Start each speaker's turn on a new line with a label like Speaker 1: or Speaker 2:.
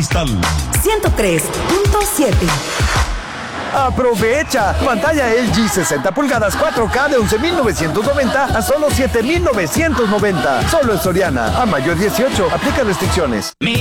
Speaker 1: Cristal.
Speaker 2: 103.7.
Speaker 3: ¡Aprovecha! Pantalla LG 60 pulgadas 4K de 11,990 a solo 7,990. Solo en Soriana. A mayo 18. Aplica restricciones.